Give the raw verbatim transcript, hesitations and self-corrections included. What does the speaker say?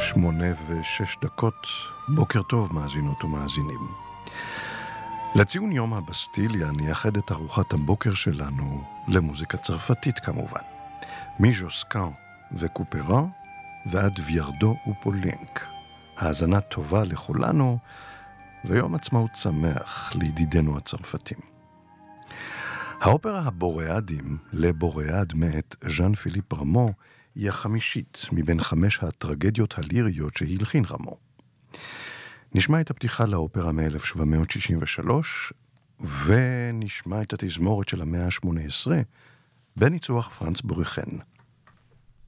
שמונה ושש דקות, בוקר טוב מאזינות ומאזינים. לציון יום הבסטיליה נייחד את ארוחת הבוקר שלנו למוזיקה צרפתית כמובן. מז'וסקן וקופרן ועד ויארדו ופולינק. האזנה טובה לכולנו ויום עצמאות שמח לידידינו הצרפתים. האופרה הבוריאדים לבוריאד מאת ז'אן פיליפ רמו היא החמישית מבין חמש הטרגדיות הליריות שהלחין רמו. נשמע את הפתיחה לאופרה מ-אלף שבע מאות שישים ושלוש ונשמע את התזמורת של המאה ה-שמונה עשרה בניצוח פרנץ בוריכן.